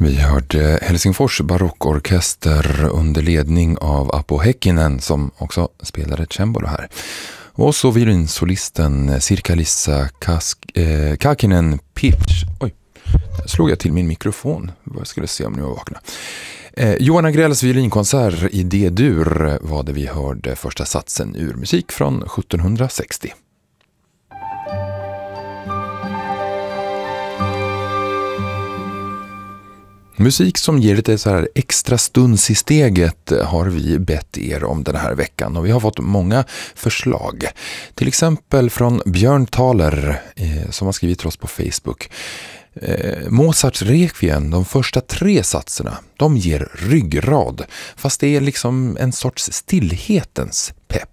Vi hörde Helsingfors barockorkester under ledning av Apo Häkkinen som också spelade cembalo här. Och så violinsolisten Sirkka-Liisa Kakinen Pitch. Oj, där slog jag till min mikrofon. Jag skulle se om nu jag vaknar. Johan Agrells violinkonsert i D-dur var det vi hörde första satsen ur musik från 1760. Musik som ger lite så här extra stunds i steget har vi bett er om den här veckan och vi har fått många förslag. Till exempel från Björn Thaler som har skrivit till oss på Facebook. Mozarts Requiem, de första 3 satserna, de ger ryggrad, fast det är liksom en sorts stillhetens pepp.